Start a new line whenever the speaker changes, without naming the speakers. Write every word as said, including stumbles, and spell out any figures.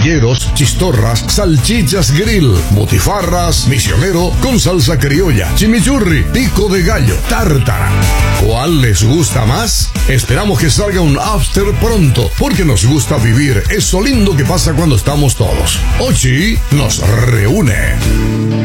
parrilleros, chistorras, salchichas grill, botifarras, misionero con salsa criolla, chimichurri, pico de gallo, tártara. ¿Cuál les gusta más? Esperamos que salga un after pronto, porque nos gusta vivir eso lindo que pasa cuando estamos todos. Ochi nos reúne.